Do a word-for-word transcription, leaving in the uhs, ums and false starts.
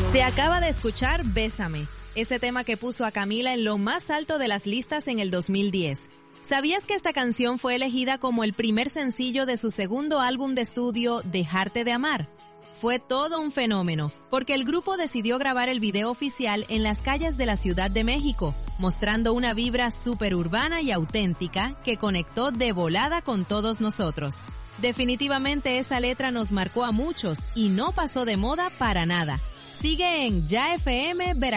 Se acaba de escuchar Bésame, ese tema que puso a Camila en lo más alto de las listas en el dos mil diez. ¿Sabías que esta canción fue elegida como el primer sencillo de su segundo álbum de estudio, Dejarte de Amar? Fue todo un fenómeno, porque el grupo decidió grabar el video oficial en las calles de la Ciudad de México, mostrando una vibra súper urbana y auténtica que conectó de volada con todos nosotros. Definitivamente esa letra nos marcó a muchos y no pasó de moda para nada. Sigue en Ya F M Veracruz.